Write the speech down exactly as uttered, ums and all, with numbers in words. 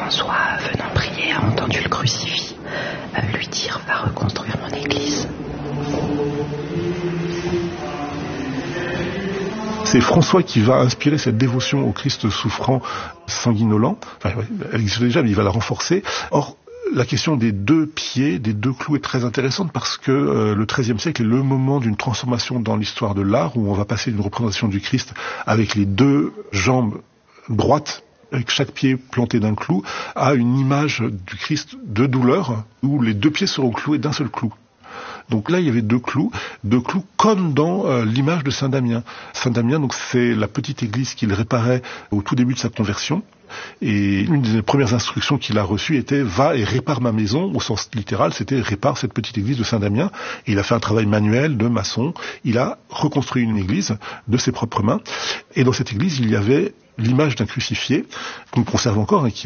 François, venant prier, a entendu le crucifix euh, lui dire « Va reconstruire mon église ». C'est François qui va inspirer cette dévotion au Christ souffrant, sanguinolent. Enfin, elle existe déjà, mais il va la renforcer. Or, la question des deux pieds, des deux clous est très intéressante parce que euh, le treizième siècle est le moment d'une transformation dans l'histoire de l'art où on va passer d'une représentation du Christ avec les deux jambes droites, avec chaque pied planté d'un clou, à une image du Christ de douleur où les deux pieds seront cloués d'un seul clou. Donc là, il y avait deux clous, deux clous comme dans euh, l'image de Saint Damien. Saint Damien, donc c'est la petite église qu'il réparait au tout début de sa conversion. Et une des premières instructions qu'il a reçues était « Va et répare ma maison », au sens littéral, c'était « répare cette petite église de Saint Damien ». Et il a fait un travail manuel de maçon. Il a reconstruit une église de ses propres mains. Et dans cette église, il y avait l'image d'un crucifié qu'on conserve encore et qui